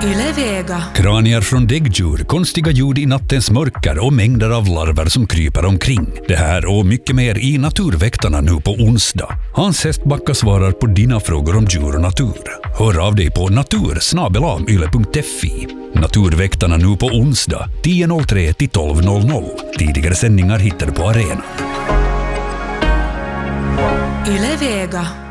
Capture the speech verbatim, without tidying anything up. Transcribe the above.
Yle Vega. Kranier från däggdjur, konstiga ljud i nattens mörker och mängder av larver som kryper omkring. Det här och mycket mer i Naturväktarna nu på onsdag. Hans Hästbacka svarar på dina frågor om djur och natur. Hör av dig på natur snabel-a yle punkt fi. Naturväktarna nu på onsdag tio noll tre till tolv noll noll. Tidigare sändningar hittar du på arenan. Yle Vega.